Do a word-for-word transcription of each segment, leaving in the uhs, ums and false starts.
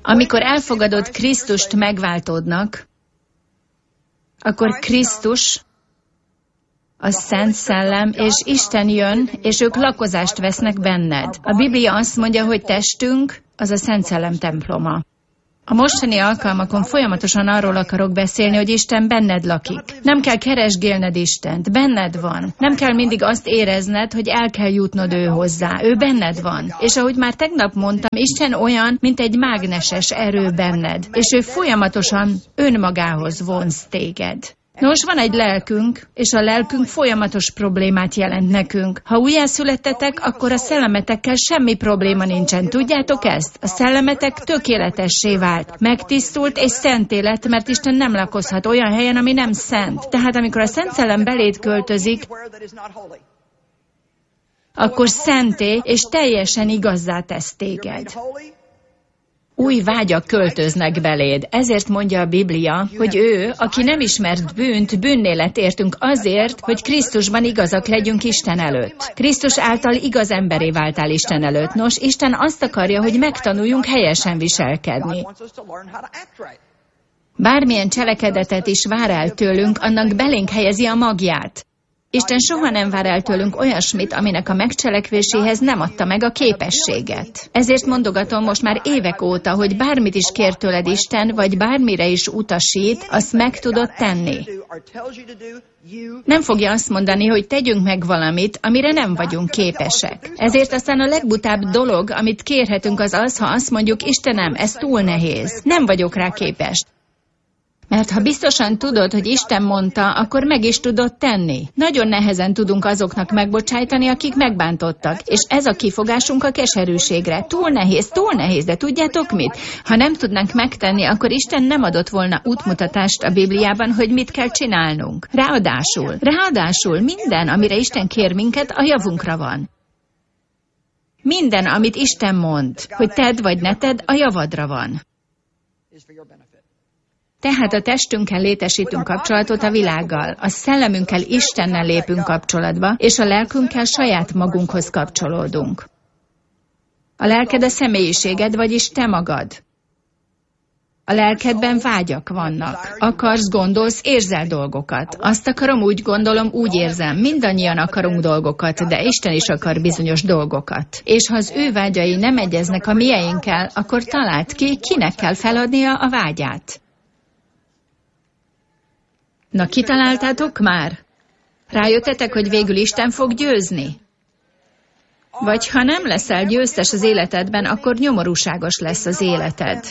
Amikor elfogadod Krisztust, megváltódnak, akkor Krisztus, a Szent Szellem és Isten jön, és ők lakozást vesznek benned. A Biblia azt mondja, hogy testünk az a Szent Szellem temploma. A mostani alkalmakon folyamatosan arról akarok beszélni, hogy Isten benned lakik. Nem kell keresgélned Istent, benned van. Nem kell mindig azt érezned, hogy el kell jutnod ő hozzá. Ő benned van. És ahogy már tegnap mondtam, Isten olyan, mint egy mágneses erő benned. És ő folyamatosan önmagához vonz téged. Nos, van egy lelkünk, és a lelkünk folyamatos problémát jelent nekünk. Ha újjászülettetek, akkor a szellemetekkel semmi probléma nincsen. Tudjátok ezt? A szellemetek tökéletessé vált, megtisztult és szent élet, mert Isten nem lakozhat olyan helyen, ami nem szent. Tehát amikor a Szent Szellem beléd költözik, akkor szenté és teljesen igazzá tesz téged. Új vágyak költöznek beléd. Ezért mondja a Biblia, hogy ő, aki nem ismert bűnt, bűnné lett értünk azért, hogy Krisztusban igazak legyünk Isten előtt. Krisztus által igaz emberé váltál Isten előtt. Nos, Isten azt akarja, hogy megtanuljunk helyesen viselkedni. Bármilyen cselekedetet is vár el tőlünk, annak belénk helyezi a magját. Isten soha nem vár el tőlünk olyasmit, aminek a megcselekvéséhez nem adta meg a képességet. Ezért mondogatom most már évek óta, hogy bármit is kér tőled Isten, vagy bármire is utasít, azt meg tudod tenni. Nem fogja azt mondani, hogy tegyünk meg valamit, amire nem vagyunk képesek. Ezért aztán a legbutább dolog, amit kérhetünk, az az, ha azt mondjuk, Istenem, ez túl nehéz. Nem vagyok rá képes. Mert ha biztosan tudod, hogy Isten mondta, akkor meg is tudod tenni. Nagyon nehezen tudunk azoknak megbocsájtani, akik megbántottak. És ez a kifogásunk a keserűségre. Túl nehéz, túl nehéz, de tudjátok mit? Ha nem tudnánk megtenni, akkor Isten nem adott volna útmutatást a Bibliában, hogy mit kell csinálnunk. Ráadásul, ráadásul minden, amire Isten kér minket, a javunkra van. Minden, amit Isten mond, hogy tedd vagy ne tedd, a javadra van. Tehát a testünkkel létesítünk kapcsolatot a világgal, a szellemünkkel Istennel lépünk kapcsolatba, és a lelkünkkel saját magunkhoz kapcsolódunk. A lelked a személyiséged, vagyis te magad. A lelkedben vágyak vannak. Akarsz, gondolsz, érzel dolgokat. Azt akarom, úgy gondolom, úgy érzem. Mindannyian akarunk dolgokat, de Isten is akar bizonyos dolgokat. És ha az ő vágyai nem egyeznek a mieinkkel, akkor találd ki, kinek kell feladnia a vágyát. Na, kitaláltátok már? Rájöttetek, hogy végül Isten fog győzni? Vagy ha nem leszel győztes az életedben, akkor nyomorúságos lesz az életed.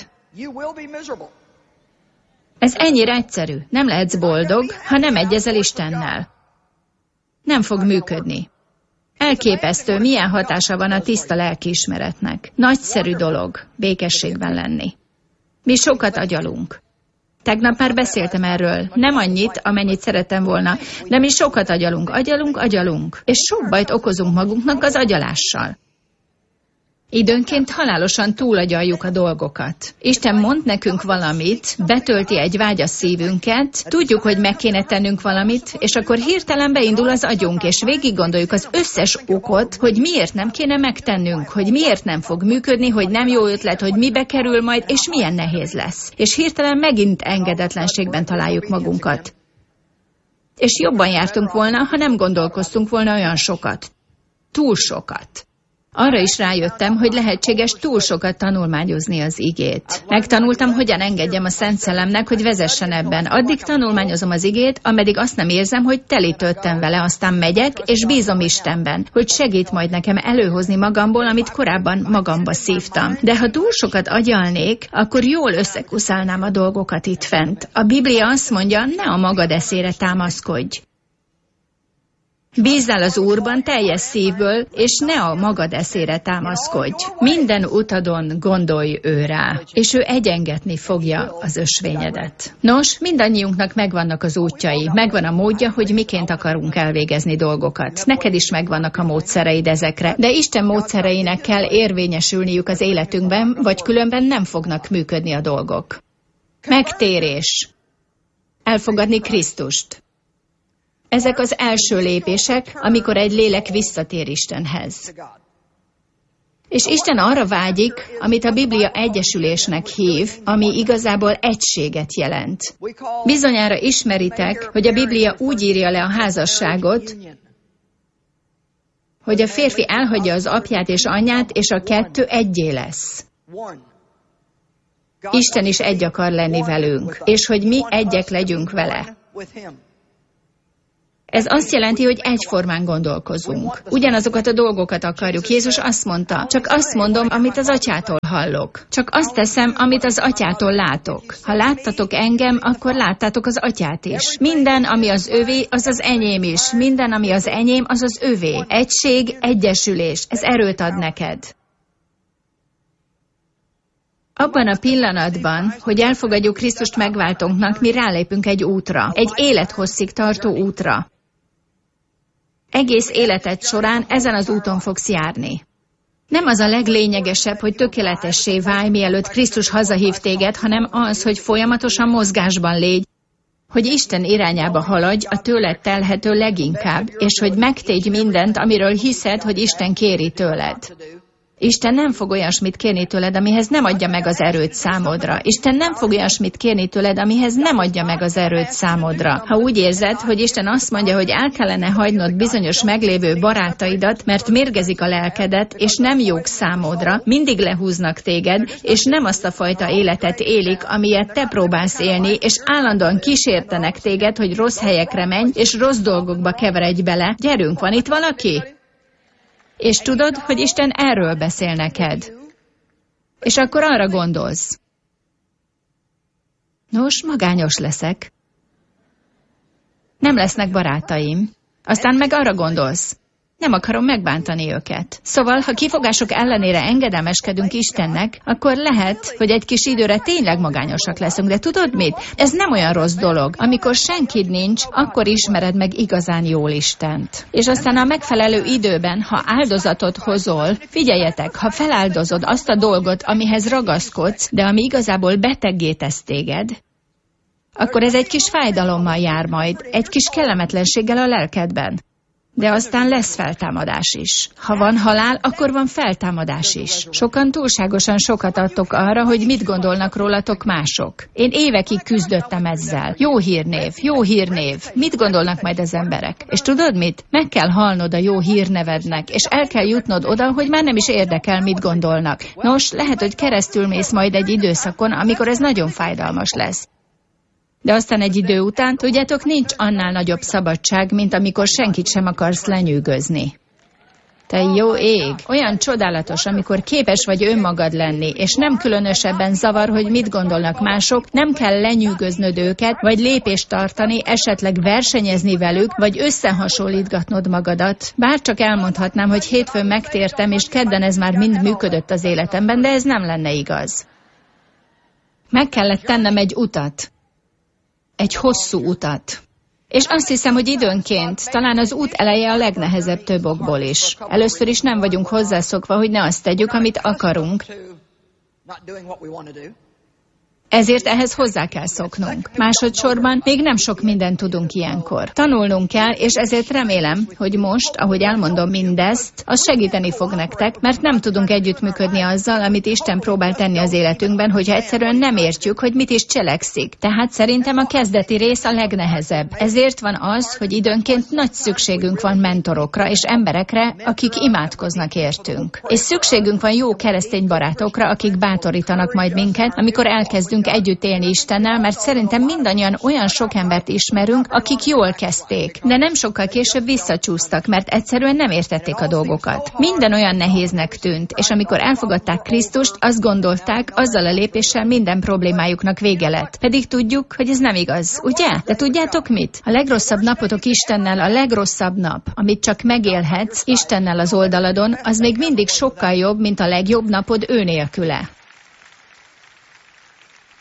Ez ennyire egyszerű. Nem lehetsz boldog, ha nem egyezel Istennel. Nem fog működni. Elképesztő, milyen hatása van a tiszta lelkiismeretnek. Nagyszerű dolog békességben lenni. Mi sokat agyalunk. Tegnap már beszéltem erről. Nem annyit, amennyit szerettem volna, de mi sokat agyalunk, agyalunk, agyalunk, és sok bajt okozunk magunknak az agyalással. Időnként halálosan túlagyaljuk a dolgokat. Isten mond nekünk valamit, betölti egy vágy a szívünket, tudjuk, hogy meg kéne tennünk valamit, és akkor hirtelen beindul az agyunk, és végig gondoljuk az összes okot, hogy miért nem kéne megtennünk, hogy miért nem fog működni, hogy nem jó ötlet, hogy mibe kerül majd, és milyen nehéz lesz. És hirtelen megint engedetlenségben találjuk magunkat. És jobban jártunk volna, ha nem gondolkoztunk volna olyan sokat. Túl sokat. Arra is rájöttem, hogy lehetséges túl sokat tanulmányozni az igét. Megtanultam, hogyan engedjem a Szent Szellemnek, hogy vezessen ebben. Addig tanulmányozom az igét, ameddig azt nem érzem, hogy telítődtem vele, aztán megyek, és bízom Istenben, hogy segít majd nekem előhozni magamból, amit korábban magamba szívtam. De ha túl sokat agyalnék, akkor jól összekuszálnám a dolgokat itt fent. A Biblia azt mondja, ne a magad eszére támaszkodj. Bízzál az Úrban teljes szívből, és ne a magad eszére támaszkodj. Minden utadon gondolj ő rá, és ő egyengetni fogja az ösvényedet. Nos, mindannyiunknak megvannak az útjai, megvan a módja, hogy miként akarunk elvégezni dolgokat. Neked is megvannak a módszereid ezekre, de Isten módszereinek kell érvényesülniük az életünkben, vagy különben nem fognak működni a dolgok. Megtérés. Elfogadni Krisztust. Ezek az első lépések, amikor egy lélek visszatér Istenhez. És Isten arra vágyik, amit a Biblia egyesülésnek hív, ami igazából egységet jelent. Bizonyára ismeritek, hogy a Biblia úgy írja le a házasságot, hogy a férfi elhagyja az apját és anyját, és a kettő egyé lesz. Isten is egy akar lenni velünk, és hogy mi egyek legyünk vele. Ez azt jelenti, hogy egyformán gondolkozunk. Ugyanazokat a dolgokat akarjuk. Jézus azt mondta, csak azt mondom, amit az atyától hallok. Csak azt teszem, amit az atyától látok. Ha láttatok engem, akkor láttátok az atyát is. Minden, ami az övé, az az enyém is. Minden, ami az enyém, az az övé. Egység, egyesülés. Ez erőt ad neked. Abban a pillanatban, hogy elfogadjuk Krisztust megváltónknak, mi rálépünk egy útra. Egy élethosszig tartó útra. Egész életed során ezen az úton fogsz járni. Nem az a leglényegesebb, hogy tökéletessé válj, mielőtt Krisztus hazahív téged, hanem az, hogy folyamatosan mozgásban légy, hogy Isten irányába haladj a tőled telhető leginkább, és hogy megtégy mindent, amiről hiszed, hogy Isten kéri tőled. Isten nem fog olyasmit kérni tőled, amihez nem adja meg az erőt számodra. Isten nem fog olyasmit kérni tőled, amihez nem adja meg az erőt számodra. Ha úgy érzed, hogy Isten azt mondja, hogy el kellene hagynod bizonyos meglévő barátaidat, mert mérgezik a lelkedet, és nem jók számodra, mindig lehúznak téged, és nem azt a fajta életet élik, amilyet te próbálsz élni, és állandóan kísértenek téged, hogy rossz helyekre menj, és rossz dolgokba keveredj bele. Gyerünk, van itt valaki? És tudod, hogy Isten erről beszél neked. És akkor arra gondolsz. Nos, magányos leszek. Nem lesznek barátaim. Aztán meg arra gondolsz. Nem akarom megbántani őket. Szóval, ha kifogások ellenére engedelmeskedünk Istennek, akkor lehet, hogy egy kis időre tényleg magányosak leszünk. De tudod mit? Ez nem olyan rossz dolog. Amikor senkid nincs, akkor ismered meg igazán jól Istent. És aztán a megfelelő időben, ha áldozatot hozol, figyeljetek, ha feláldozod azt a dolgot, amihez ragaszkodsz, de ami igazából beteggé tesz téged, akkor ez egy kis fájdalommal jár majd, egy kis kellemetlenséggel a lelkedben. De aztán lesz feltámadás is. Ha van halál, akkor van feltámadás is. Sokan túlságosan sokat adtok arra, hogy mit gondolnak rólatok mások. Én évekig küzdöttem ezzel. Jó hírnév, jó hírnév. Mit gondolnak majd az emberek? És tudod mit? Meg kell halnod a jó hírnevednek, és el kell jutnod oda, hogy már nem is érdekel, mit gondolnak. Nos, lehet, hogy keresztül mész majd egy időszakon, amikor ez nagyon fájdalmas lesz. De aztán egy idő után, tudjátok, nincs annál nagyobb szabadság, mint amikor senkit sem akarsz lenyűgözni. Te jó ég! Olyan csodálatos, amikor képes vagy önmagad lenni, és nem különösebben zavar, hogy mit gondolnak mások, nem kell lenyűgöznöd őket, vagy lépést tartani, esetleg versenyezni velük, vagy összehasonlítgatnod magadat. Bárcsak elmondhatnám, hogy hétfőn megtértem, és kedden ez már mind működött az életemben, de ez nem lenne igaz. Meg kellett tennem egy utat. Egy hosszú utat. És azt hiszem, hogy időnként talán az út eleje a legnehezebb több okból is. Először is nem vagyunk hozzászokva, hogy ne azt tegyük, amit akarunk. Ezért ehhez hozzá kell szoknunk. Másodszorban még nem sok mindent tudunk ilyenkor. Tanulnunk kell, és ezért remélem, hogy most, ahogy elmondom mindezt, az segíteni fog nektek, mert nem tudunk együttműködni azzal, amit Isten próbál tenni az életünkben, hogyha egyszerűen nem értjük, hogy mit is cselekszik. Tehát szerintem a kezdeti rész a legnehezebb. Ezért van az, hogy időnként nagy szükségünk van mentorokra és emberekre, akik imádkoznak értünk. És szükségünk van jó keresztény barátokra, akik bátorítanak majd minket, amikor elkezdünk együtt élni Istennel, mert szerintem mindannyian olyan sok embert ismerünk, akik jól kezdték, de nem sokkal később visszacsúsztak, mert egyszerűen nem értették a dolgokat. Minden olyan nehéznek tűnt, és amikor elfogadták Krisztust, azt gondolták, azzal a lépéssel minden problémájuknak vége lett. Pedig tudjuk, hogy ez nem igaz, ugye? De tudjátok mit? A legrosszabb napotok Istennel, a legrosszabb nap, amit csak megélhetsz Istennel az oldaladon, az még mindig sokkal jobb, mint a legjobb napod ő nélküle.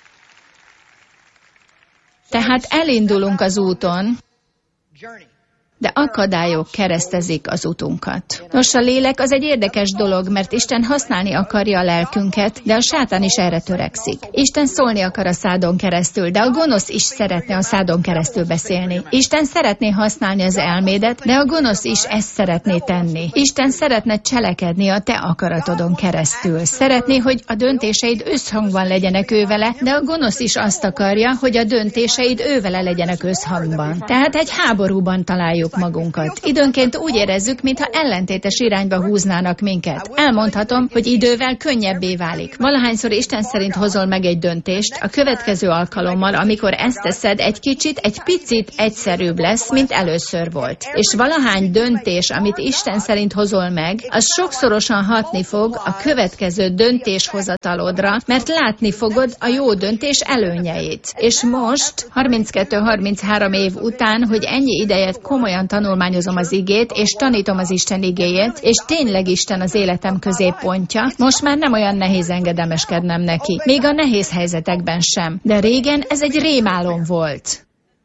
Tehát elindulunk az úton, de akadályok keresztezik az utunkat. Nos, a lélek az egy érdekes dolog, mert Isten használni akarja a lelkünket, de a sátán is erre törekszik. Isten szólni akar a szádon keresztül, de a gonosz is szeretne a szádon keresztül beszélni. Isten szeretné használni az elmédet, de a gonosz is ezt szeretné tenni. Isten szeretne cselekedni a te akaratodon keresztül. Szeretné, hogy a döntéseid összhangban legyenek ő vele, de a gonosz is azt akarja, hogy a döntéseid ő vele legyenek összhangban. Tehát egy háborúban találjuk magunkat. Időnként úgy érezzük, mintha ellentétes irányba húznának minket. Elmondhatom, hogy idővel könnyebbé válik. Valahányszor Isten szerint hozol meg egy döntést, a következő alkalommal, amikor ezt teszed, egy kicsit, egy picit egyszerűbb lesz, mint először volt. És valahány döntés, amit Isten szerint hozol meg, az sokszorosan hatni fog a következő döntéshozatalodra, mert látni fogod a jó döntés előnyeit. És most, harminckettő-harminchárom év után, hogy ennyi idejet komolyan tanulmányozom az igét, és tanítom az Isten igéjét, és tényleg Isten az életem középpontja, most már nem olyan nehéz engedelmeskednem neki. Még a nehéz helyzetekben sem. De régen ez egy rémálom volt.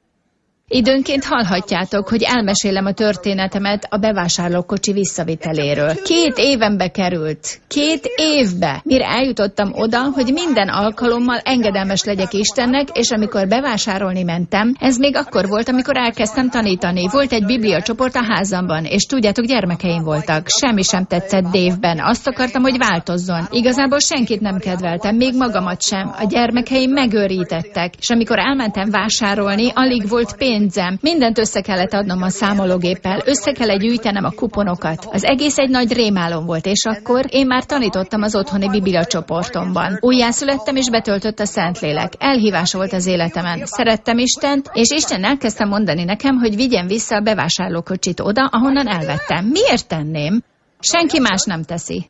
Időnként hallhatjátok, hogy elmesélem a történetemet a bevásárlókocsi visszaviteléről. Két évembe került. Két évbe. Mire eljutottam oda, hogy minden alkalommal engedelmes legyek Istennek, és amikor bevásárolni mentem, ez még akkor volt, amikor elkezdtem tanítani. Volt egy bibliacsoport a házamban, és tudjátok, gyermekeim voltak. Semmi sem tetszett Dave-ben. Azt akartam, hogy változzon. Igazából senkit nem kedveltem, még magamat sem. A gyermekeim megőrítettek, és amikor elmentem vásárolni, alig volt pénz. Mindent össze kellett adnom a számológéppel, össze kellett gyűjtenem a kuponokat. Az egész egy nagy rémálom volt, és akkor én már tanítottam az otthoni bibliacsoportomban. Újjászülettem, és betöltött a Szentlélek. Elhívás volt az életemen. Szerettem Istent, és Isten elkezdte mondani nekem, hogy vigyen vissza a bevásárlókocsit oda, ahonnan elvettem. Miért tenném? Senki más nem teszi.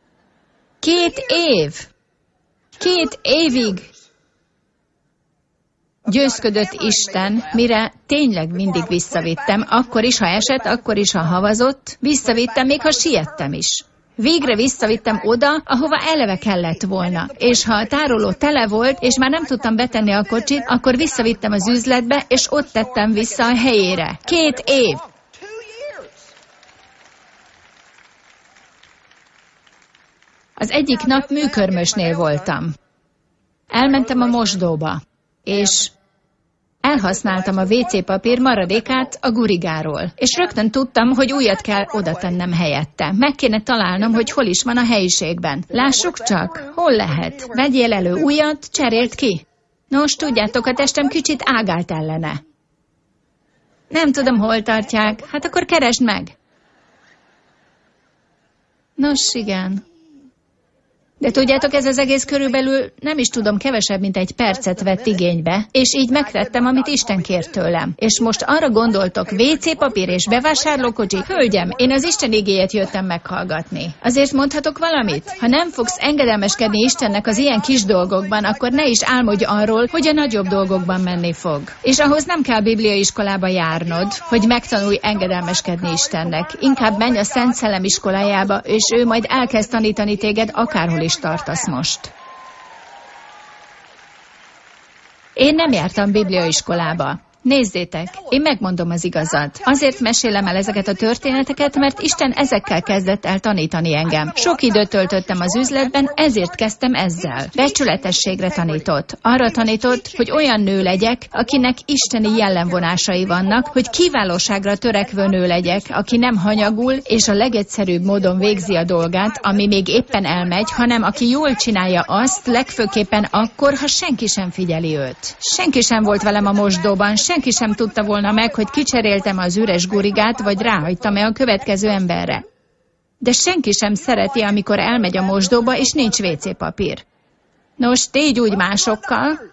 Két év. Két évig győzködött Isten, mire tényleg mindig visszavittem, akkor is, ha esett, akkor is, ha havazott, visszavittem, még ha siettem is. Végre visszavittem oda, ahova eleve kellett volna. És ha a tároló tele volt, és már nem tudtam betenni a kocsit, akkor visszavittem az üzletbe, és ott tettem vissza a helyére. Két év. Az egyik nap műkörmösnél voltam. Elmentem a mosdóba, és elhasználtam a vé cé papír maradékát a gurigáról, és rögtön tudtam, hogy újat kell oda tennem helyette. Meg kéne találnom, hogy hol is van a helyiségben. Lássuk csak, hol lehet. Vegyél elő újat, cserélt ki. Nos, tudjátok, a testem kicsit ágált ellene. Nem tudom, hol tartják, hát akkor keresd meg. Nos, igen. De tudjátok, ez az egész körülbelül nem is tudom, kevesebb, mint egy percet vett igénybe, és így megtettem, amit Isten kért tőlem. És most arra gondoltok, vé cé papír és bevásárlókocsi? Hölgyem, én az Isten igéjét jöttem meghallgatni. Azért mondhatok valamit? Ha nem fogsz engedelmeskedni Istennek az ilyen kis dolgokban, akkor ne is álmodj arról, hogy a nagyobb dolgokban menni fog. És ahhoz nem kell bibliai iskolába járnod, hogy megtanulj engedelmeskedni Istennek. Inkább menj a Szent Szellem iskolájába, és ő majd elkezd tanítani téged, akárhol is tartasz most. Én nem jártam bibliaiskolába. Nézzétek, én megmondom az igazat. Azért mesélem el ezeket a történeteket, mert Isten ezekkel kezdett el tanítani engem. Sok időt töltöttem az üzletben, ezért kezdtem ezzel. Becsületességre tanított. Arra tanított, hogy olyan nő legyek, akinek isteni jellemvonásai vannak, hogy kiválóságra törekvő nő legyek, aki nem hanyagul, és a legegyszerűbb módon végzi a dolgát, ami még éppen elmegy, hanem aki jól csinálja azt, legfőképpen akkor, ha senki sem figyeli őt. Senki sem volt velem a mosdóban, senki sem tudta volna meg, hogy kicseréltem az üres gurigát, vagy ráhagytam-e a következő emberre. De senki sem szereti, amikor elmegy a mosdóba, és nincs vé cé papír. Nos, tégy úgy másokkal,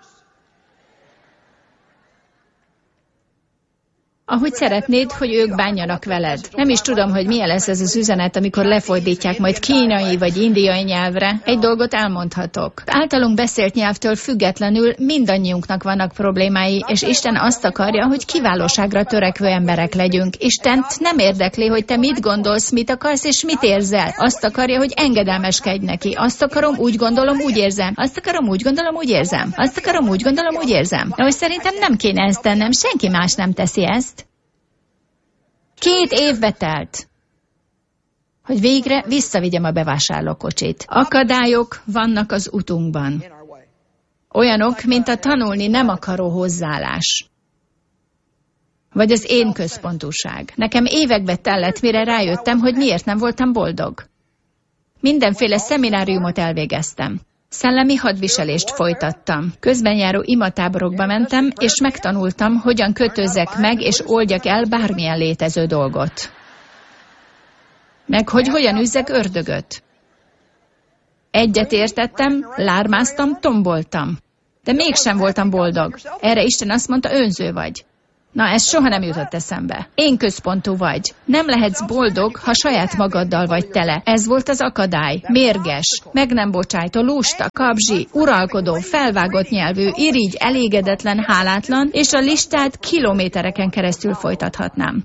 ahogy szeretnéd, hogy ők bánjanak veled. Nem is tudom, hogy milyen lesz ez az üzenet, amikor lefordítják majd kínai vagy indiai nyelvre. Egy dolgot elmondhatok. Általunk beszélt nyelvtől függetlenül mindannyiunknak vannak problémái, és Isten azt akarja, hogy kiválóságra törekvő emberek legyünk. Istent nem érdekli, hogy te mit gondolsz, mit akarsz és mit érzel. Azt akarja, hogy engedelmeskedj neki. Azt akarom, úgy gondolom, úgy érzem. Azt akarom, úgy gondolom, úgy érzem. Azt akarom, úgy gondolom, úgy érzem. De hogy szerintem nem kéne ezt tennem, senki más nem teszi ezt. Két évbe telt, hogy végre visszavigyem a bevásárlókocsit. Akadályok vannak az utunkban. Olyanok, mint a tanulni nem akaró hozzáállás. Vagy az én központúság. Nekem évekbe tellett, mire rájöttem, hogy miért nem voltam boldog. Mindenféle szemináriumot elvégeztem. Szellemi hadviselést folytattam. Közben járó imatáborokba mentem, és megtanultam, hogyan kötözzek meg, és oldjak el bármilyen létező dolgot. Meg hogy hogyan üzzek ördögöt. Egyet értettem, lármáztam, tomboltam. De mégsem voltam boldog. Erre Isten azt mondta, önző vagy. Na, ez soha nem jutott eszembe. Én központú vagy. Nem lehetsz boldog, ha saját magaddal vagy tele. Ez volt az akadály. Mérges, meg nem bocsájtó, lusta, kapzsi, uralkodó, felvágott nyelvű, irigy, elégedetlen, hálátlan, és a listát kilométereken keresztül folytathatnám.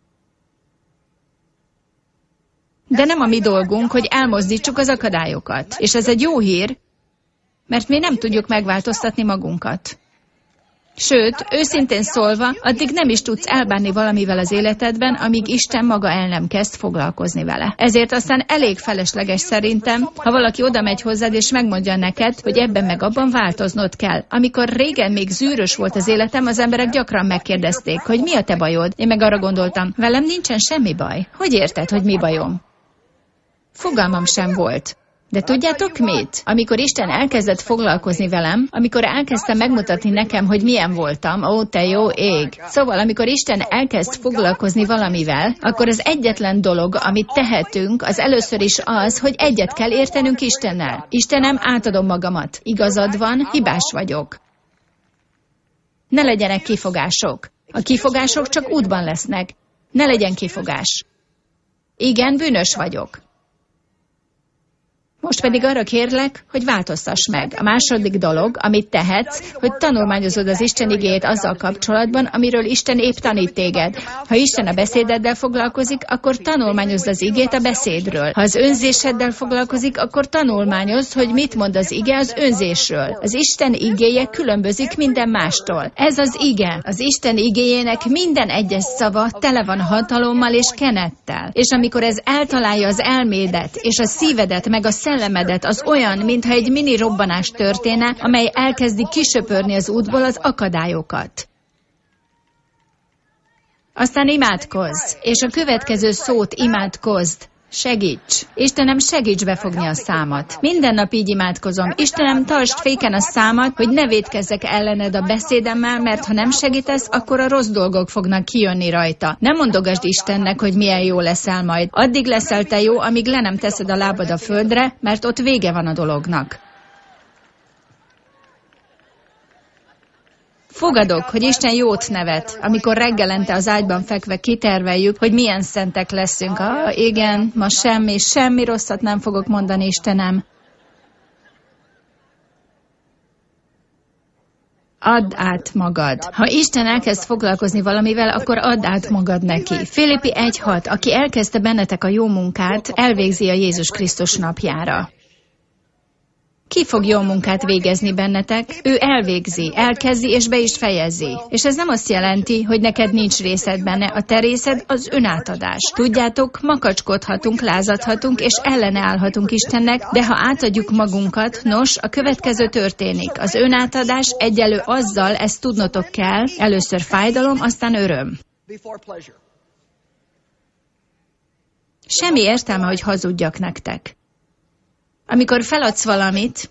De nem a mi dolgunk, hogy elmozdítsuk az akadályokat. És ez egy jó hír, mert mi nem tudjuk megváltoztatni magunkat. Sőt, őszintén szólva, addig nem is tudsz elbánni valamivel az életedben, amíg Isten maga el nem kezd foglalkozni vele. Ezért aztán elég felesleges szerintem, ha valaki oda megy hozzád és megmondja neked, hogy ebben meg abban változnod kell. Amikor régen még zűrös volt az életem, az emberek gyakran megkérdezték, hogy mi a te bajod. Én meg arra gondoltam, velem nincsen semmi baj. Hogy érted, hogy mi bajom? Fogalmam sem volt. De tudjátok mit? Amikor Isten elkezdett foglalkozni velem, amikor elkezdte megmutatni nekem, hogy milyen voltam, ó, te jó ég. Szóval, amikor Isten elkezd foglalkozni valamivel, akkor az egyetlen dolog, amit tehetünk, az először is az, hogy egyet kell értenünk Istennel. Istenem, átadom magamat. Igazad van, hibás vagyok. Ne legyenek kifogások. A kifogások csak útban lesznek. Ne legyen kifogás. Igen, bűnös vagyok. Most pedig arra kérlek, hogy változtass meg. A második dolog, amit tehetsz, hogy tanulmányozod az Isten igéjét azzal kapcsolatban, amiről Isten épp tanít téged. Ha Isten a beszédeddel foglalkozik, akkor tanulmányozd az igét a beszédről. Ha az önzéseddel foglalkozik, akkor tanulmányozd, hogy mit mond az ige az önzésről. Az Isten igéje különbözik minden mástól. Ez az ige. Az Isten igéjének minden egyes szava tele van hatalommal és kenettel. És amikor ez eltalálja az elmédet, és a szívedet, meg a szellemedet, az olyan, mintha egy mini robbanás történne, amely elkezdi kisöpörni az útból az akadályokat. Aztán imádkozz, és a következő szót imádkozd. Segíts! Istenem, segíts befogni a számat. Minden nap így imádkozom. Istenem, tartsd féken a számat, hogy ne vétkezzek ellened a beszédemmel, mert ha nem segítesz, akkor a rossz dolgok fognak kijönni rajta. Nem mondogasd Istennek, hogy milyen jó leszel majd. Addig leszel te jó, amíg le nem teszed a lábad a földre, mert ott vége van a dolognak. Fogadok, hogy Isten jót nevet, amikor reggelente az ágyban fekve kiterveljük, hogy milyen szentek leszünk. Ah, igen, ma semmi, semmi rosszat nem fogok mondani, Istenem. Add át magad. Ha Isten elkezd foglalkozni valamivel, akkor add át magad neki. Filipi egy hat, aki elkezdte bennetek a jó munkát, elvégzi a Jézus Krisztus napjára. Ki fog jó munkát végezni bennetek? Ő elvégzi, elkezdi és be is fejezi. És ez nem azt jelenti, hogy neked nincs részed benne. A te részed az önátadás. Tudjátok, makacskodhatunk, lázadhatunk és ellene állhatunk Istennek, de ha átadjuk magunkat, nos, a következő történik. Az önátadás egyelő azzal, ezt tudnotok kell, először fájdalom, aztán öröm. Semmi értelme, hogy hazudjak nektek. Amikor feladsz valamit,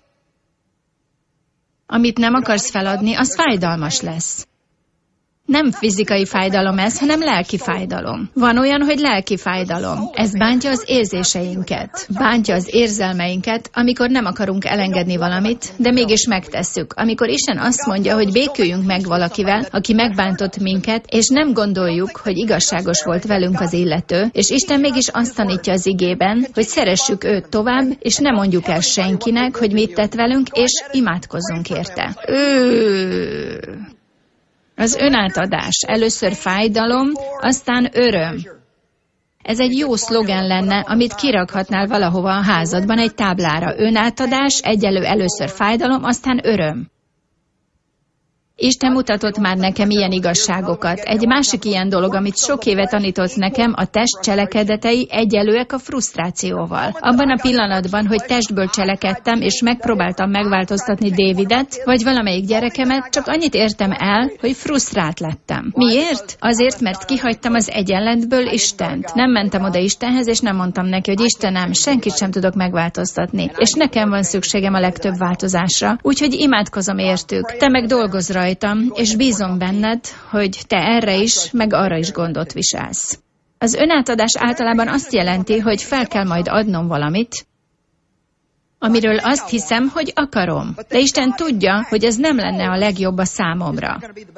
amit nem akarsz feladni, az fájdalmas lesz. Nem fizikai fájdalom ez, hanem lelki fájdalom. Van olyan, hogy lelki fájdalom. Ez bántja az érzéseinket, bántja az érzelmeinket, amikor nem akarunk elengedni valamit, de mégis megtesszük. Amikor Isten azt mondja, hogy béküljünk meg valakivel, aki megbántott minket, és nem gondoljuk, hogy igazságos volt velünk az illető, és Isten mégis azt tanítja az igében, hogy szeressük őt tovább, és ne mondjuk el senkinek, hogy mit tett velünk, és imádkozzunk érte. Ő... Az önátadás. Először fájdalom, aztán öröm. Ez egy jó szlogen lenne, amit kirakhatnál valahova a házadban egy táblára. Önátadás, egyelő először fájdalom, aztán öröm. Isten mutatott már nekem ilyen igazságokat. Egy másik ilyen dolog, amit sok éve tanított nekem, a test cselekedetei egyenlőek a frusztrációval. Abban a pillanatban, hogy testből cselekedtem, és megpróbáltam megváltoztatni Davidet, vagy valamelyik gyerekemet, csak annyit értem el, hogy frusztrált lettem. Miért? Azért, mert kihagytam az egyenletből Istent. Nem mentem oda Istenhez, és nem mondtam neki, hogy Istenem, senkit sem tudok megváltoztatni, és nekem van szükségem a legtöbb változásra, úgyhogy imádkozom értük. Te meg dolgozz rajtam, és bízom benned, hogy te erre is, meg arra is gondot viselsz. Az önátadás általában azt jelenti, hogy fel kell majd adnom valamit, amiről azt hiszem, hogy akarom. De Isten tudja, hogy ez nem lenne a legjobb a számomra.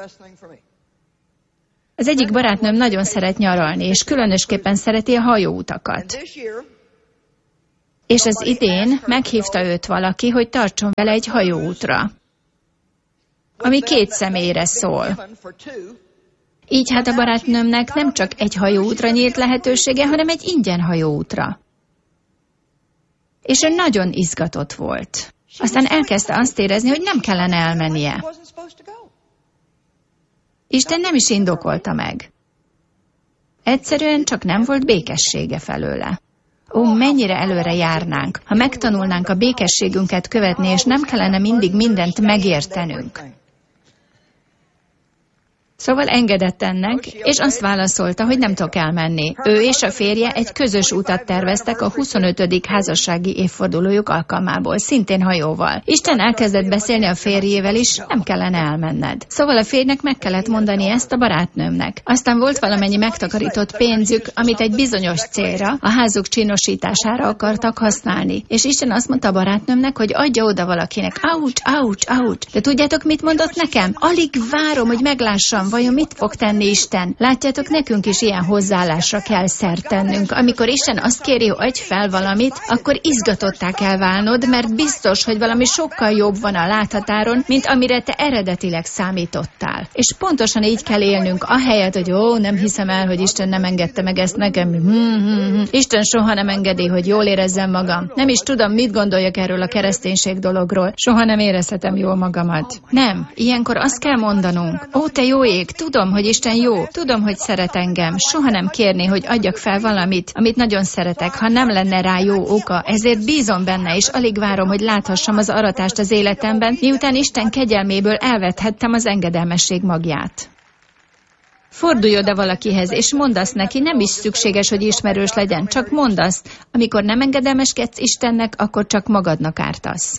Az egyik barátnőm nagyon szeret nyaralni, és különösképpen szereti a hajóutakat. És az idén meghívta őt valaki, hogy tartson vele egy hajóútra, ami két személyre szól. Így hát a barátnőmnek nem csak egy hajóútra nyílt lehetősége, hanem egy ingyen hajóútra. És ő nagyon izgatott volt. Aztán elkezdte azt érezni, hogy nem kellene elmennie. Isten nem is indokolta meg. Egyszerűen csak nem volt békessége felőle. Ó, mennyire előre járnánk, ha megtanulnánk a békességünket követni, és nem kellene mindig mindent megértenünk. Szóval engedett ennek, és azt válaszolta, hogy nem tudok elmenni. Ő és a férje egy közös utat terveztek a huszonötödik házassági évfordulójuk alkalmából, szintén hajóval. Isten elkezdett beszélni a férjével is, nem kellene elmenned. Szóval a férjnek meg kellett mondani ezt a barátnőmnek. Aztán volt valamennyi megtakarított pénzük, amit egy bizonyos célra, a házuk csinosítására akartak használni. És Isten azt mondta a barátnőmnek, hogy adja oda valakinek. Aucs, aucs, aucs. De tudjátok, mit mondott nekem? Alig várom, hogy meglássam, vajon mit fog tenni Isten? Látjátok, nekünk is ilyen hozzáállásra kell szert tennünk. Amikor Isten azt kéri, hogy adj fel valamit, akkor izgatottá kell válnod, mert biztos, hogy valami sokkal jobb van a láthatáron, mint amire te eredetileg számítottál. És pontosan így kell élnünk, ahelyett, hogy ó, nem hiszem el, hogy Isten nem engedte meg ezt nekem. Hmm, hmm, hmm. Isten soha nem engedi, hogy jól érezzem magam. Nem is tudom, mit gondoljak erről a kereszténység dologról. Soha nem érezhetem jól magamat. Nem, ilyenkor azt kell mondanunk. Ó, te jó ég, tudom, hogy Isten jó, tudom, hogy szeret engem, soha nem kérni, hogy adjak fel valamit, amit nagyon szeretek, ha nem lenne rá jó oka, ezért bízom benne, és alig várom, hogy láthassam az aratást az életemben, miután Isten kegyelméből elvethettem az engedelmesség magját. Fordulj oda valakihez, és mondd azt neki, nem is szükséges, hogy ismerős legyen, csak mondd azt, amikor nem engedelmeskedsz Istennek, akkor csak magadnak ártasz.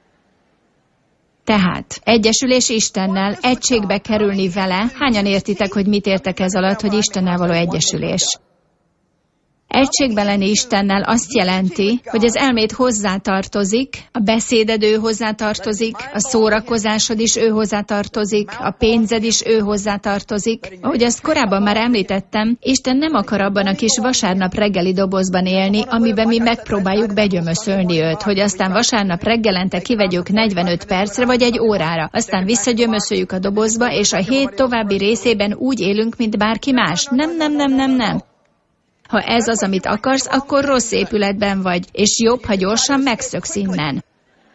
Tehát, egyesülés Istennel, egységbe kerülni vele, hányan értitek, hogy mit értek ez alatt, hogy Istennel való egyesülés? Egységbe lenni Istennel azt jelenti, hogy az elméd hozzátartozik, a beszéded ő hozzátartozik, a szórakozásod is ő hozzátartozik, a pénzed is ő hozzátartozik. Ahogy azt korábban már említettem, Isten nem akar abban a kis vasárnap reggeli dobozban élni, amiben mi megpróbáljuk begyömöszölni őt, hogy aztán vasárnap reggelente kivegyük negyvenöt percre vagy egy órára, aztán visszagyömöszöljük a dobozba, és a hét további részében úgy élünk, mint bárki más. Nem, nem, nem, nem, nem. Ha ez az, amit akarsz, akkor rossz épületben vagy, és jobb, ha gyorsan megszöksz innen.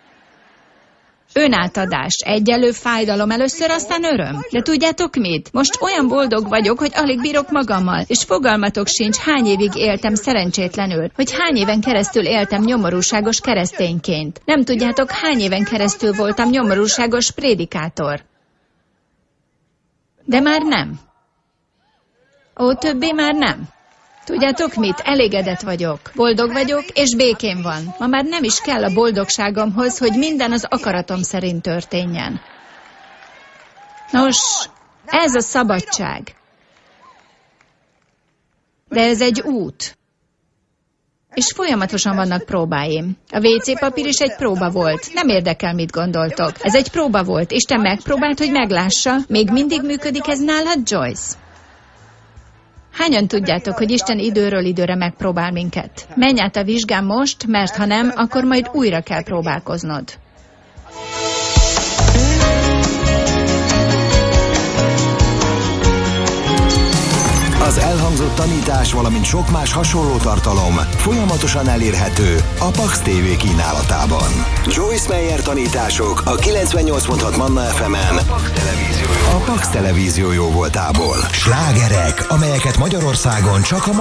Önátadás, egyelő fájdalom először, aztán öröm. De tudjátok mit? Most olyan boldog vagyok, hogy alig bírok magammal, és fogalmatok sincs, hány évig éltem szerencsétlenül, hogy hány éven keresztül éltem nyomorúságos keresztényként. Nem tudjátok, hány éven keresztül voltam nyomorúságos prédikátor. De már nem. Ó, többé már nem. Tudjátok mit? Elégedett vagyok. Boldog vagyok, és békém van. Ma már nem is kell a boldogságomhoz, hogy minden az akaratom szerint történjen. Nos, ez a szabadság. De ez egy út. És folyamatosan vannak próbáim. A vé cé papír is egy próba volt. Nem érdekel, mit gondoltok. Ez egy próba volt. Isten megpróbált, hogy meglássa. Még mindig működik ez nálad, Joyce? Hányan tudjátok, hogy Isten időről időre megpróbál minket? Menj át a vizsgán most, mert ha nem, akkor majd újra kell próbálkoznod. Az elhangzott tanítás, valamint sok más hasonló tartalom folyamatosan elérhető a Pax té vé kínálatában. Joyce Meyer tanítások a kilencvennyolc pont hat Manna ef emen a Pax televízió jó voltából. Slágerek, amelyeket Magyarországon csak a